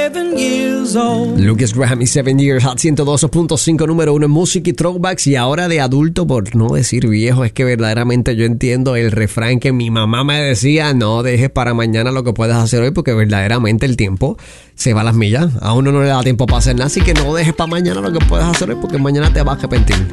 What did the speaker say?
7 years old. Lucas Graham y 7 Years, Hot 102.5, número 1 en música y throwbacks. Y ahora de adulto, por no decir viejo, es que verdaderamente yo entiendo el refrán que mi mamá me decía: no dejes para mañana lo que puedes hacer hoy, porque verdaderamente el tiempo se va a las millas. A uno no le da tiempo para hacer nada, así que no dejes para mañana lo que puedes hacer hoy, porque mañana te vas a arrepentir.